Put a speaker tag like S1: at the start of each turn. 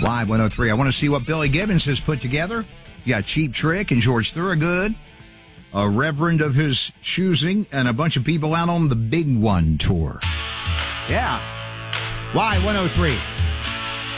S1: Y103. I want to see what Billy Gibbons has put together. You got Cheap Trick and George Thorogood, a reverend of his choosing, and a bunch of people out on the Big One tour. Yeah. Y103.